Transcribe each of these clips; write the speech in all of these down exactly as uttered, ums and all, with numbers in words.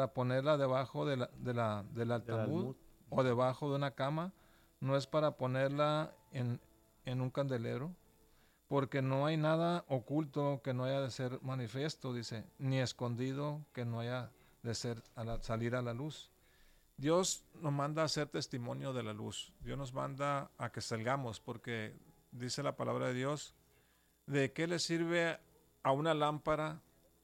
para ponerla debajo de la, de la, del altamud o debajo de una cama, no es para ponerla en, en un candelero, porque no hay nada oculto que no haya de ser manifiesto, dice, ni escondido que no haya de ser a la, salir a la luz. Dios nos manda a hacer testimonio de la luz. Dios nos manda a que salgamos, porque dice la palabra de Dios, ¿de qué le sirve a una lámpara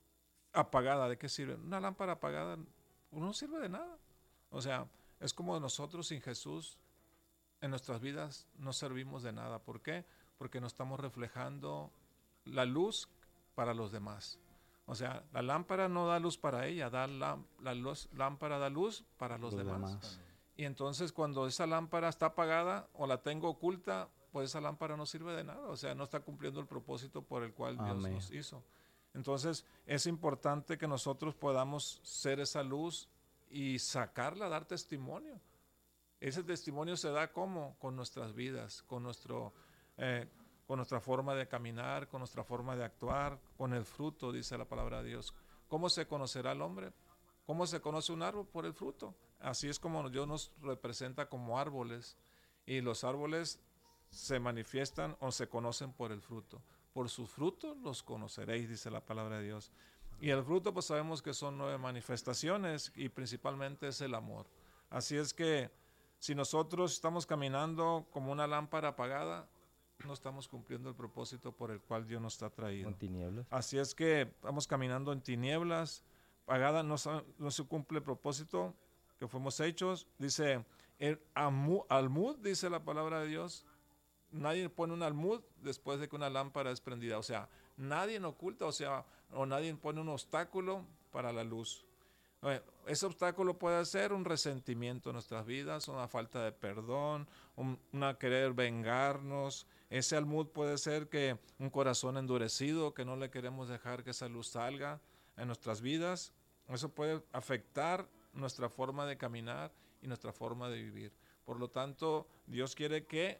apagada? ¿De qué sirve? Una lámpara apagada no sirve de nada. O sea, es como nosotros sin Jesús en nuestras vidas no servimos de nada. ¿Por qué? Porque no estamos reflejando la luz para los demás. O sea, la lámpara no da luz para ella, da la, la luz, lámpara da luz para los, los demás. demás. Y entonces cuando esa lámpara está apagada o la tengo oculta, pues esa lámpara no sirve de nada. O sea, no está cumpliendo el propósito por el cual Dios Amén. Nos hizo. Entonces es importante que nosotros podamos ser esa luz y sacarla, dar testimonio. Ese testimonio se da ¿cómo? Con nuestras vidas, con nuestro... Eh, con nuestra forma de caminar, con nuestra forma de actuar, con el fruto, dice la palabra de Dios. ¿Cómo se conocerá el hombre? ¿Cómo se conoce un árbol? Por el fruto. Así es como Dios nos representa como árboles, y los árboles se manifiestan o se conocen por el fruto. Por sus frutos los conoceréis, dice la palabra de Dios. Y el fruto, pues sabemos que son nueve manifestaciones, y principalmente es el amor. Así es que si nosotros estamos caminando como una lámpara apagada, no estamos cumpliendo el propósito por el cual Dios nos está traído. En tinieblas. Así es que estamos caminando en tinieblas, pagada, no, no se cumple el propósito que fuimos hechos. Dice, el amu, almud, dice la palabra de Dios, nadie pone un almud después de que una lámpara es prendida. O sea, nadie oculta, o sea, o nadie pone un obstáculo para la luz. Ese obstáculo puede ser un resentimiento en nuestras vidas, una falta de perdón, un, una querer vengarnos. Ese almud puede ser que un corazón endurecido, que no le queremos dejar que esa luz salga en nuestras vidas. Eso puede afectar nuestra forma de caminar y nuestra forma de vivir. Por lo tanto, Dios quiere que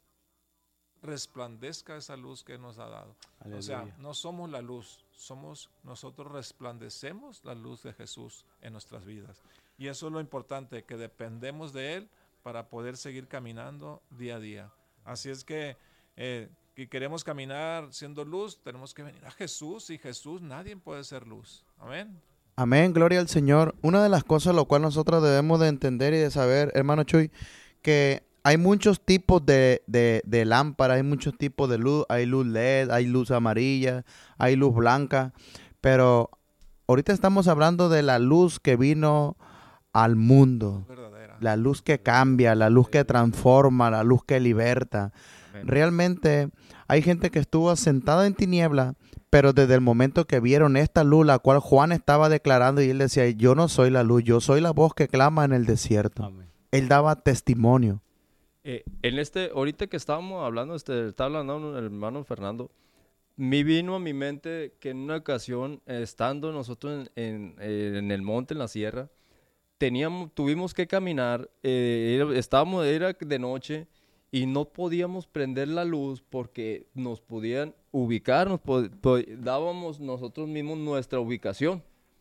resplandezca esa luz que nos ha dado. Aleluya. O sea, no somos la luz, somos nosotros, resplandecemos la luz de Jesús en nuestras vidas. Y eso es lo importante, que dependemos de Él para poder seguir caminando día a día. Así es que, eh, que queremos caminar siendo luz, tenemos que venir a Jesús, y Jesús nadie puede ser luz. Amén. Amén, gloria al Señor. Una de las cosas lo cual nosotros debemos de entender y de saber, hermano Chuy, que hay muchos tipos de, de, de lámparas, hay muchos tipos de luz, hay luz L E D, hay luz amarilla, hay luz blanca, pero ahorita estamos hablando de la luz que vino al mundo, verdadera. La luz que cambia, la luz que transforma, la luz que liberta. Realmente hay gente que estuvo sentada en tiniebla, pero desde el momento que vieron esta luz, la cual Juan estaba declarando, y él decía, yo no soy la luz, yo soy la voz que clama en el desierto. Amén. Él daba testimonio. Eh, en este, ahorita que estábamos hablando, este, estaba hablando el hermano Fernando, me vino a mi mente que en una ocasión, estando nosotros en, en, en el monte, en la sierra, teníamos, tuvimos que caminar, eh, era, estábamos, era de noche, y no podíamos prender la luz porque nos podían ubicar, nos pod, pod, dábamos nosotros mismos nuestra ubicación.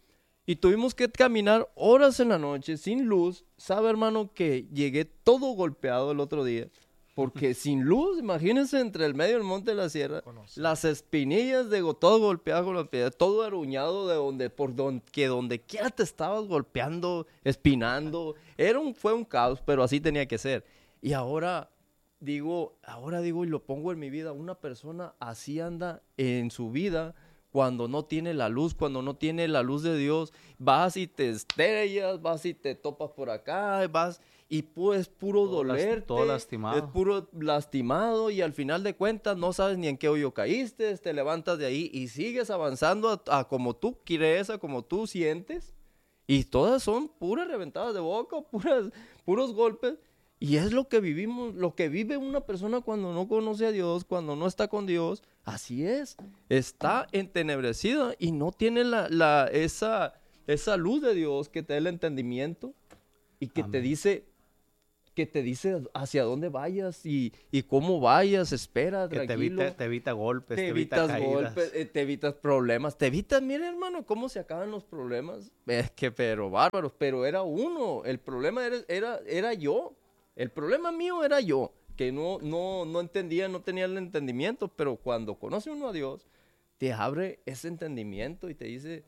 Y tuvimos que caminar horas en la noche sin luz. ¿Sabe, hermano, que llegué todo golpeado el otro día? Porque sin luz, imagínense, entre el medio del monte de la sierra, Conocí. las espinillas de todo golpeado con la piedra, todo aruñado de donde, por donde, que donde quiera te estabas golpeando, espinando. Era un, fue un caos, pero así tenía que ser. Y ahora digo, ahora digo y lo pongo en mi vida, una persona así anda en su vida. Cuando no tiene la luz, cuando no tiene la luz de Dios, vas y te estrellas, vas y te topas por acá, vas y pues es puro todo dolerte, las, todo lastimado. Es puro lastimado, y al final de cuentas no sabes ni en qué hoyo caíste, te levantas de ahí y sigues avanzando a, a como tú crees, a como tú sientes, y todas son puras reventadas de boca, puras, puros golpes. Y es lo que vivimos, lo que vive una persona cuando no conoce a Dios, cuando no está con Dios. Así es, está entenebrecida y no tiene la, la, esa, esa luz de Dios que te da el entendimiento y que Amén. Te dice, que te dice hacia dónde vayas y, y cómo vayas, espera, que tranquilo. Te evita, te evita golpes, te, te evitas evita caídas. golpes, eh, te evitas problemas, te evitas, mira hermano, cómo se acaban los problemas. Es que, pero bárbaros, pero era uno, el problema era, era, era yo, el problema mío era yo, que no, no, no entendía, no tenía el entendimiento, pero cuando conoce uno a Dios, te abre ese entendimiento y te dice,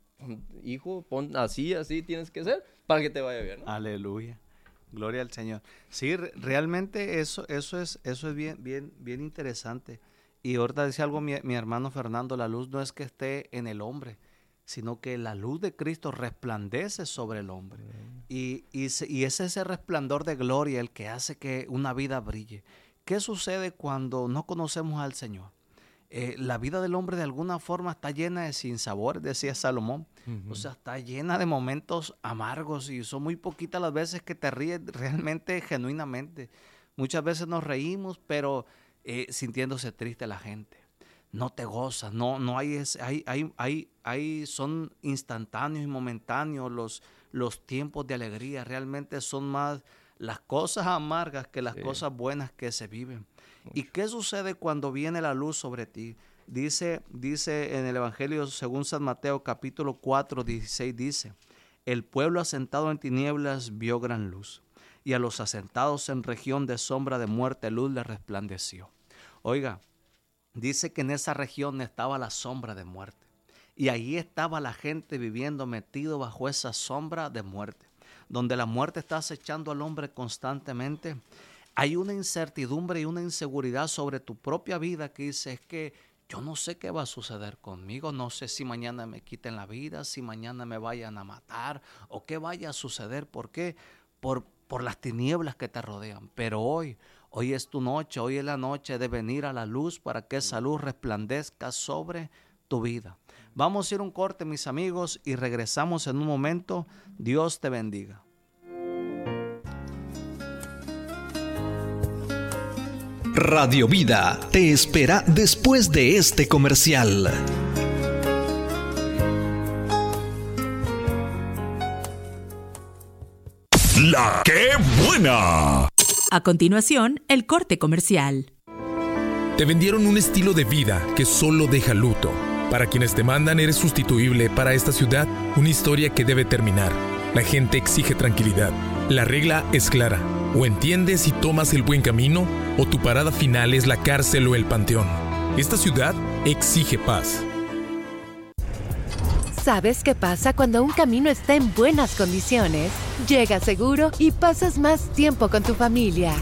hijo, pon así, así tienes que ser para que te vaya bien, ¿no? Aleluya. Gloria al Señor. Sí, re- realmente eso, eso es, eso es bien, bien, bien interesante. Y ahorita decía algo mi, mi hermano Fernando, la luz no es que esté en el hombre, sino que la luz de Cristo resplandece sobre el hombre. Y, y, se- y es ese resplandor de gloria el que hace que una vida brille. ¿Qué sucede cuando no conocemos al Señor? Eh, la vida del hombre de alguna forma está llena de sinsabores, decía Salomón. Uh-huh. O sea, está llena de momentos amargos y son muy poquitas las veces que te ríes realmente, genuinamente. Muchas veces nos reímos, pero eh, sintiéndose triste la gente. No te gozas, no, no hay, ese, hay, hay, hay, hay, son instantáneos y momentáneos los, los tiempos de alegría. Realmente son más las cosas amargas que las sí. cosas buenas que se viven. Mucho. ¿Y qué sucede cuando viene la luz sobre ti? Dice, dice en el Evangelio según San Mateo capítulo cuatro, dieciséis, dice, el pueblo asentado en tinieblas vio gran luz, y a los asentados en región de sombra de muerte luz les resplandeció. Oiga, dice que en esa región estaba la sombra de muerte, y ahí estaba la gente viviendo metido bajo esa sombra de muerte, donde la muerte está acechando al hombre constantemente. Hay una incertidumbre y una inseguridad sobre tu propia vida que dice, es que yo no sé qué va a suceder conmigo, no sé si mañana me quiten la vida, si mañana me vayan a matar o qué vaya a suceder. ¿Por qué? Por, por las tinieblas que te rodean. Pero hoy, hoy es tu noche, hoy es la noche de venir a la luz para que esa luz resplandezca sobre tu vida. Vamos a ir a un corte, mis amigos, y regresamos en un momento. Dios te bendiga. Radio Vida te espera después de este comercial. La ¡Qué buena! A continuación, el corte comercial. Te vendieron un estilo de vida que solo deja luto. Para quienes te mandan eres sustituible. Para esta ciudad, una historia que debe terminar. La gente exige tranquilidad. La regla es clara. O entiendes y tomas el buen camino, o tu parada final es la cárcel o el panteón. Esta ciudad exige paz. ¿Sabes qué pasa cuando un camino está en buenas condiciones? Llegas seguro y pasas más tiempo con tu familia.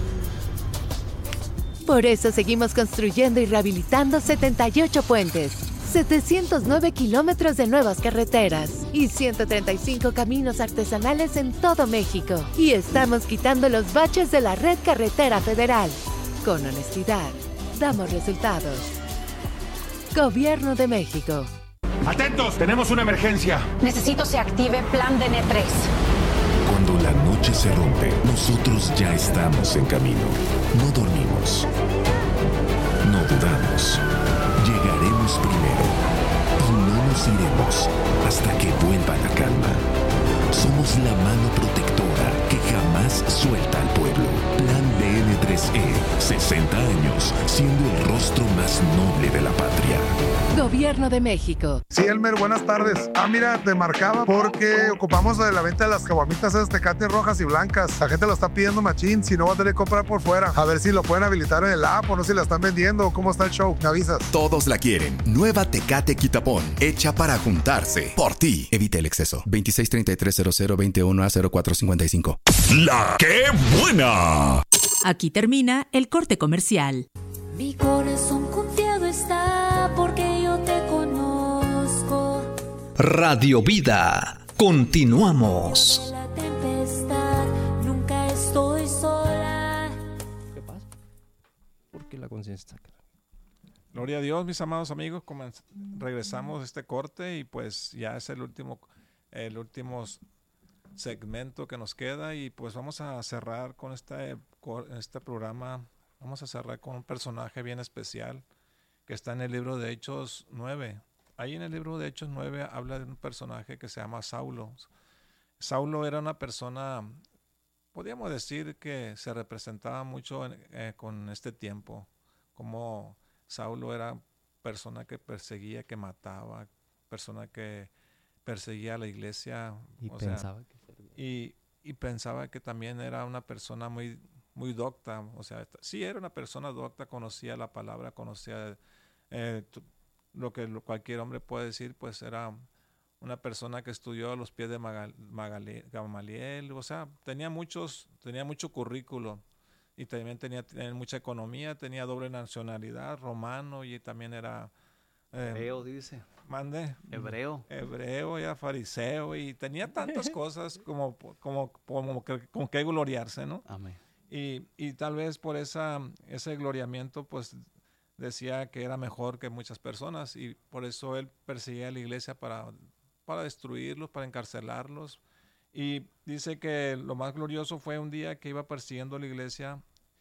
Por eso seguimos construyendo y rehabilitando setenta y ocho puentes, setecientos nueve kilómetros de nuevas carreteras y ciento treinta y cinco caminos artesanales en todo México. Y estamos quitando los baches de la red carretera federal. Con honestidad, damos resultados. Gobierno de México. ¡Atentos! ¡Tenemos una emergencia! Necesito se active Plan D N tres. Cuando la noche se rompe, nosotros ya estamos en camino. No dormimos. No dudamos. Llegaremos primero. Y no nos iremos hasta que vuelva la calma. Somos la mano protectora que jamás suelta al pueblo. Plan D N tres E. sesenta años siendo el rostro más noble de la patria. Gobierno de México. Sí, Elmer, buenas tardes. Ah, mira, te marcaba porque ocupamos de la venta de las caguamitas esas Tecate rojas y blancas. La gente lo está pidiendo machín, si no va a tener que comprar por fuera. A ver si lo pueden habilitar en el app o no, si la están vendiendo. ¿Cómo está el show? Me avisas. Todos la quieren. Nueva Tecate Quitapón, hecha para juntarse. Por ti. Evita el exceso. veintiséis treinta y tres cero cero veintiuno a cero cuatro cincuenta y cinco. La ¡Qué buena! Aquí termina el corte comercial. Mi corazón confiado está porque yo te conozco. Radio Vida. Continuamos. La tempestad, nunca estoy sola. ¿Qué pasa? ¿Por qué la conciencia está? Gloria a Dios, mis amados amigos. Comenz- regresamos a este corte y pues ya es el último, el último segmento que nos queda y pues vamos a cerrar con este, con este programa. Vamos a cerrar con un personaje bien especial que está en el libro de Hechos nueve. Ahí en el libro de Hechos nueve habla de un personaje que se llama Saulo. Saulo era una persona podríamos decir que se representaba mucho en, eh, con este tiempo, como Saulo era persona que perseguía, que mataba, persona que perseguía a la iglesia. Y o pensaba sea, que servía. Y, y pensaba que también era una persona muy, muy docta. O sea, sí era una persona docta, conocía la palabra, conocía eh, lo que lo, cualquier hombre puede decir, pues era una persona que estudió a los pies de Magal, Magal, Gamaliel. O sea, tenía, muchos, tenía mucho currículo. Y también tenía, tenía mucha economía, tenía doble nacionalidad, romano, y también era... Eh, hebreo, dice. Mande. Hebreo. Hebreo, ya fariseo, y tenía tantas cosas como, como, como, que, como que gloriarse, ¿no? Amén. Y, y tal vez por esa, ese gloriamiento, pues decía que era mejor que muchas personas, y por eso él perseguía a la iglesia para, para destruirlos, para encarcelarlos. Y dice que lo más glorioso fue un día que iba persiguiendo a la iglesia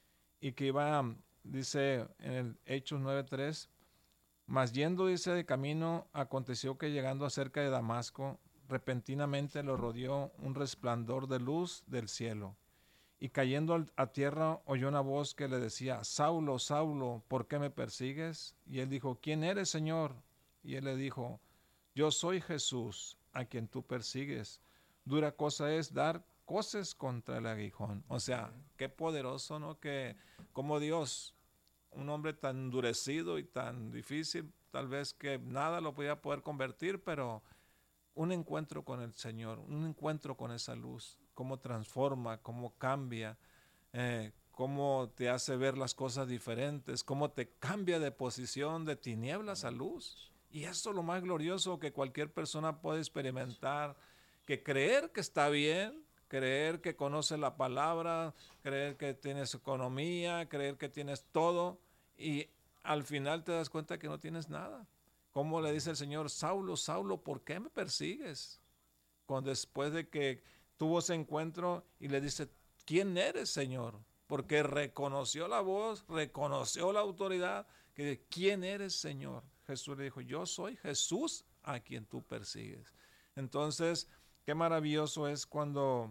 y que iba, dice en el Hechos nueve tres, mas yendo, dice, de camino, aconteció que llegando acerca de Damasco, repentinamente lo rodeó un resplandor de luz del cielo. Y cayendo a tierra oyó una voz que le decía, Saulo, Saulo, ¿por qué me persigues? Y él dijo, ¿quién eres, Señor? Y él le dijo, yo soy Jesús, a quien tú persigues. Dura cosa es dar coces contra el aguijón. O sea, qué poderoso, ¿no? Que como Dios, un hombre tan endurecido y tan difícil, tal vez que nada lo podía poder convertir, pero un encuentro con el Señor, un encuentro con esa luz, cómo transforma, cómo cambia, eh, cómo te hace ver las cosas diferentes, cómo te cambia de posición de tinieblas a luz. Y eso es lo más glorioso que cualquier persona puede experimentar, que creer que está bien, creer que conoce la palabra, creer que tienes economía, creer que tienes todo, y al final te das cuenta que no tienes nada. Como le dice el Señor, Saulo, Saulo, ¿por qué me persigues? Cuando después de que tuvo ese encuentro y le dice, ¿quién eres, Señor? Porque reconoció la voz, reconoció la autoridad, que ¿quién eres, Señor? Jesús le dijo, yo soy Jesús a quien tú persigues. Entonces, qué maravilloso es cuando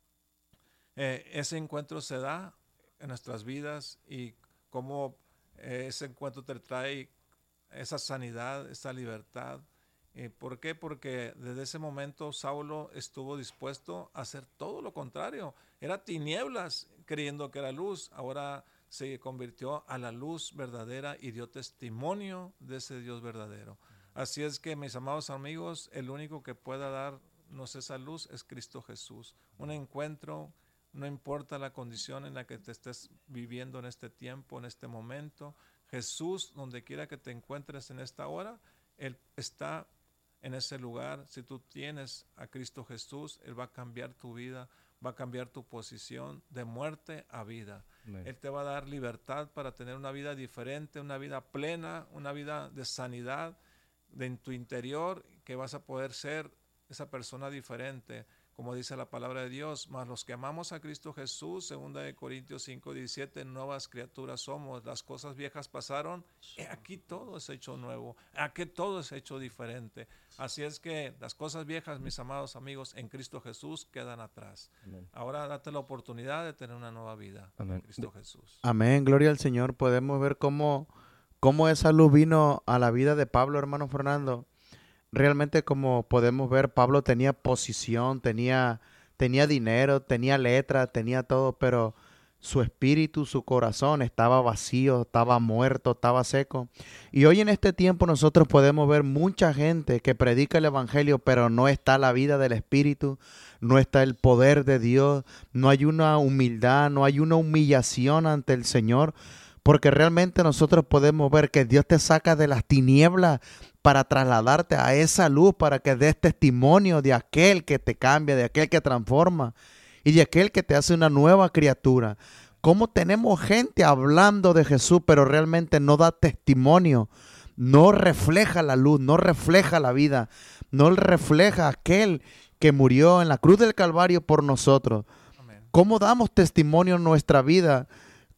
eh, ese encuentro se da en nuestras vidas y cómo eh, ese encuentro te trae esa sanidad, esa libertad. Eh, ¿Por qué? Porque desde ese momento Saulo estuvo dispuesto a hacer todo lo contrario. Era tinieblas creyendo que era luz. Ahora se convirtió a la luz verdadera y dio testimonio de ese Dios verdadero. Así es que, mis amados amigos, el único que pueda darnos esa luz es Cristo Jesús. Un encuentro, no importa la condición en la que te estés viviendo en este tiempo, en este momento. Jesús, donde quiera que te encuentres en esta hora, Él está en ese lugar. Si tú tienes a Cristo Jesús, Él va a cambiar tu vida, va a cambiar tu posición de muerte a vida. Amén. Él te va a dar libertad para tener una vida diferente, una vida plena, una vida de sanidad de en tu interior, que vas a poder ser esa persona diferente, como dice la palabra de Dios. Mas los que amamos a Cristo Jesús, segunda de Corintios cinco diecisiete, nuevas criaturas somos, las cosas viejas pasaron, y aquí todo es hecho nuevo, aquí todo es hecho diferente. Así es que las cosas viejas, mis amados amigos, en Cristo Jesús quedan atrás. Amén. Ahora date la oportunidad de tener una nueva vida. Amén. En Cristo Jesús. Amén, gloria al Señor. Podemos ver cómo, cómo esa luz vino a la vida de Pablo, hermano Fernando. Realmente, como podemos ver, Pablo tenía posición, tenía, tenía dinero, tenía letra, tenía todo, pero su espíritu, su corazón estaba vacío, estaba muerto, estaba seco. Y hoy en este tiempo nosotros podemos ver mucha gente que predica el evangelio, pero no está la vida del espíritu, no está el poder de Dios, no hay una humildad, no hay una humillación ante el Señor. Porque realmente nosotros podemos ver que Dios te saca de las tinieblas para trasladarte a esa luz, para que des testimonio de aquel que te cambia, de aquel que transforma y de aquel que te hace una nueva criatura. ¿Cómo tenemos gente hablando de Jesús, pero realmente no da testimonio? No refleja la luz, no refleja la vida, no refleja aquel que murió en la cruz del Calvario por nosotros. Amén. ¿Cómo damos testimonio en nuestra vida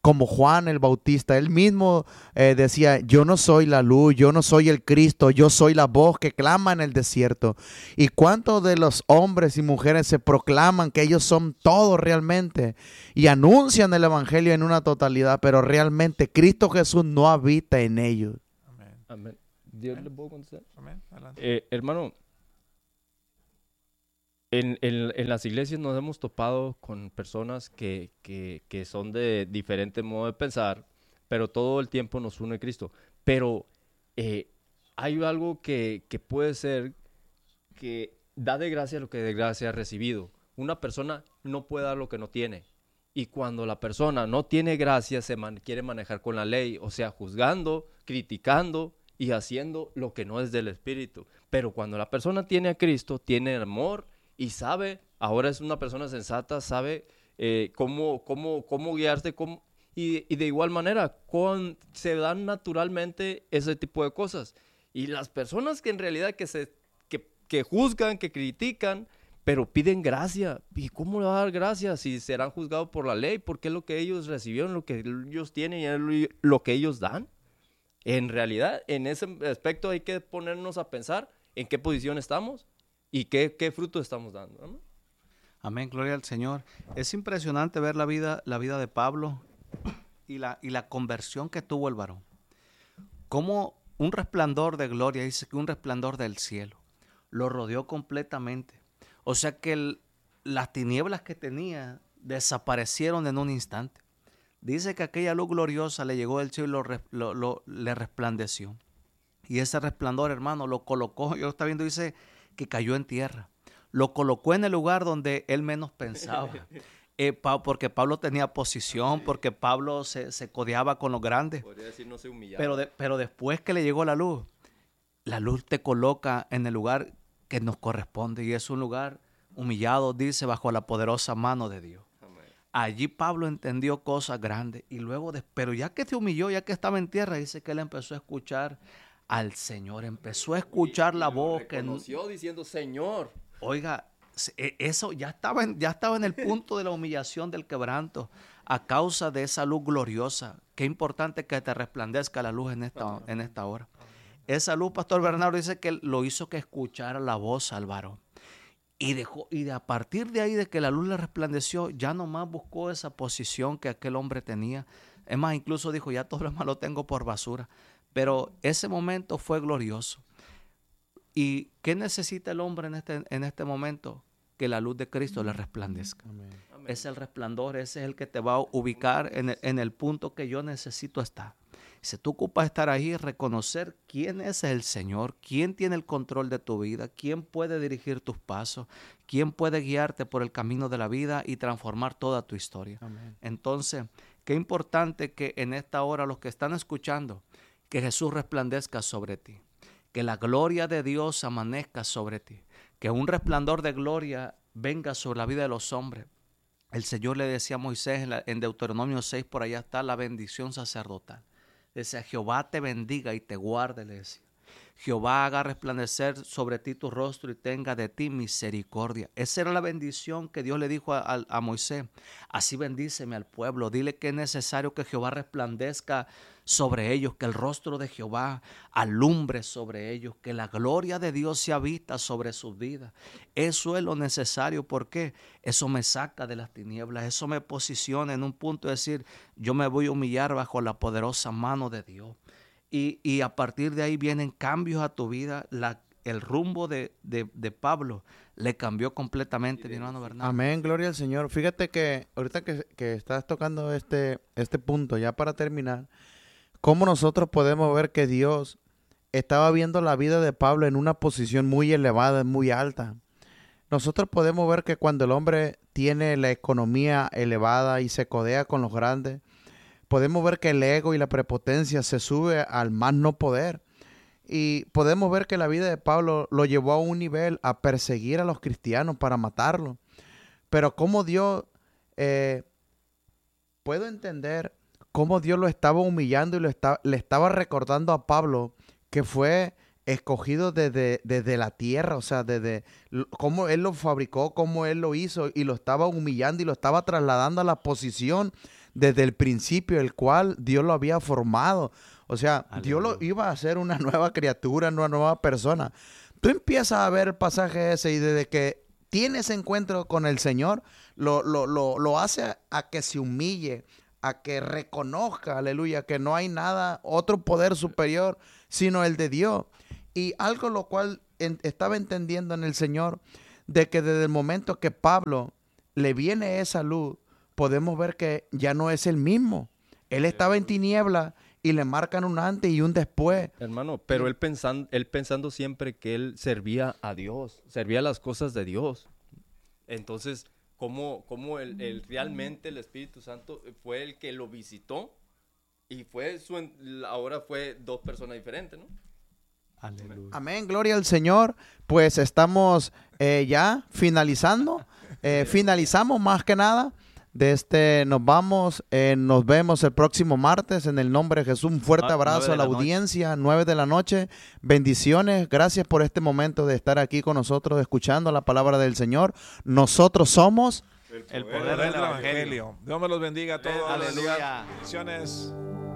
como Juan el Bautista. Él mismo eh, decía, yo no soy la luz, yo no soy el Cristo, yo soy la voz que clama en el desierto. ¿Y cuántos de los hombres y mujeres se proclaman que ellos son todo realmente y anuncian el evangelio en una totalidad, pero realmente Cristo Jesús no habita en ellos? Amén. Amén. Dios le puedo contestar. Amén. Adelante. Eh, hermano, En, en, en las iglesias nos hemos topado con personas que, que, que son de diferente modo de pensar, pero todo el tiempo nos une Cristo. Pero eh, hay algo que, que puede ser que da de gracia lo que de gracia ha recibido. Una persona no puede dar lo que no tiene. Y cuando la persona no tiene gracia, se man, quiere manejar con la ley, o sea, juzgando, criticando y haciendo lo que no es del Espíritu. Pero cuando la persona tiene a Cristo, tiene amor, y sabe, ahora es una persona sensata, sabe eh, cómo, cómo, cómo guiarse, cómo, y, y de igual manera con, se dan naturalmente ese tipo de cosas. Y las personas que en realidad que, se, que, que juzgan, que critican, pero piden gracia. ¿Y cómo le va a dar gracia si serán juzgados por la ley? Porque es lo que ellos recibieron, lo que ellos tienen y es lo que ellos dan. En realidad, en ese aspecto hay que ponernos a pensar en qué posición estamos. ¿Y qué, qué fruto estamos dando? ¿No? Amén, gloria al Señor. Es impresionante ver la vida, la vida de Pablo y la, y la conversión que tuvo el varón. Como un resplandor de gloria, dice que un resplandor del cielo, lo rodeó completamente. O sea que el, las tinieblas que tenía desaparecieron en un instante. Dice que aquella luz gloriosa le llegó del cielo y lo, lo, lo, le resplandeció. Y ese resplandor, hermano, lo colocó, yo lo estaba viendo, dice que cayó en tierra. Lo colocó en el lugar donde él menos pensaba. Eh, pa, porque Pablo tenía posición, porque Pablo se, se codeaba con los grandes. Podría decir, no se humillaba. Pero, de, pero después que le llegó la luz, la luz te coloca en el lugar que nos corresponde. Y es un lugar humillado, dice, bajo la poderosa mano de Dios. Amén. Allí Pablo entendió cosas grandes. Y luego, de, pero ya que se humilló, ya que estaba en tierra, dice que él empezó a escuchar al Señor, empezó a escuchar la voz que reconoció diciendo Señor. Oiga, eso ya estaba en, ya estaba en el punto de la humillación, del quebranto, a causa de esa luz gloriosa. Qué importante que te resplandezca la luz en esta, en esta hora. Esa luz, Pastor Bernardo, dice que lo hizo que escuchara la voz al varón. Y, dejó, y de, a partir de ahí, de que la luz le resplandeció, ya nomás buscó esa posición que aquel hombre tenía. Es más, incluso dijo, ya todo lo demás lo tengo por basura. Pero ese momento fue glorioso. ¿Y qué necesita el hombre en este, en este momento? Que la luz de Cristo le resplandezca. Amén. Es el resplandor, ese es el que te va a ubicar en el, en el punto que yo necesito estar. Si tú ocupas estar ahí, reconocer quién es el Señor, quién tiene el control de tu vida, quién puede dirigir tus pasos, quién puede guiarte por el camino de la vida y transformar toda tu historia. Amén. Entonces, qué importante que en esta hora los que están escuchando, que Jesús resplandezca sobre ti, que la gloria de Dios amanezca sobre ti, que un resplandor de gloria venga sobre la vida de los hombres. El Señor le decía a Moisés en, la, en Deuteronomio seis, por allá está la bendición sacerdotal. Decía, Jehová te bendiga y te guarde, le decía. Jehová haga resplandecer sobre ti tu rostro y tenga de ti misericordia. Esa era la bendición que Dios le dijo a, a, a Moisés. Así bendíceme al pueblo. Dile que es necesario que Jehová resplandezca sobre ellos, que el rostro de Jehová alumbre sobre ellos, que la gloria de Dios sea vista sobre sus vidas. Eso es lo necesario. ¿Por qué? Eso me saca de las tinieblas, eso me posiciona en un punto de decir, yo me voy a humillar bajo la poderosa mano de Dios. Y, y a partir de ahí vienen cambios a tu vida. La, el rumbo de, de, de Pablo le cambió completamente, mi hermano Bernardo. Amén, gloria al Señor. Fíjate que ahorita que, que estás tocando este, este punto, ya para terminar, cómo nosotros podemos ver que Dios estaba viendo la vida de Pablo en una posición muy elevada, muy alta. Nosotros podemos ver que cuando el hombre tiene la economía elevada y se codea con los grandes, podemos ver que el ego y la prepotencia se sube al más no poder. Y podemos ver que la vida de Pablo lo llevó a un nivel a perseguir a los cristianos para matarlos. Pero cómo Dios, eh, puedo entender cómo Dios lo estaba humillando y lo está, le estaba recordando a Pablo que fue escogido desde, desde la tierra, o sea, desde cómo Él lo fabricó, cómo Él lo hizo y lo estaba humillando y lo estaba trasladando a la posición desde el principio, el cual Dios lo había formado. O sea, Aleluya. Dios lo iba a hacer una nueva criatura, una nueva persona. Tú empiezas a ver el pasaje ese y desde que tiene ese encuentro con el Señor, lo, lo, lo, lo hace a, a que se humille, a que reconozca, aleluya, que no hay nada, otro poder superior, sino el de Dios. Y algo lo cual en, estaba entendiendo en el Señor, de que desde el momento que Pablo le viene esa luz, podemos ver que ya no es el mismo. Él estaba en tiniebla y le marcan un antes y un después. Hermano, pero él pensando, él pensando siempre que él servía a Dios, servía las cosas de Dios. Entonces, ¿cómo, cómo el, el, realmente el Espíritu Santo fue el que lo visitó? Y fue su, ahora fue dos personas diferentes, ¿no? Aleluya. Amén, gloria al Señor. Pues estamos eh, ya finalizando. Eh, finalizamos más que nada. De este nos vamos, eh, nos vemos el próximo martes en el nombre de Jesús. Un fuerte abrazo a la, la audiencia, nueve de la noche. Bendiciones, gracias por este momento de estar aquí con nosotros, escuchando la palabra del Señor. Nosotros somos el poder, el poder del, del evangelio. evangelio. Dios me los bendiga a todos. Aleluya. Bendiciones.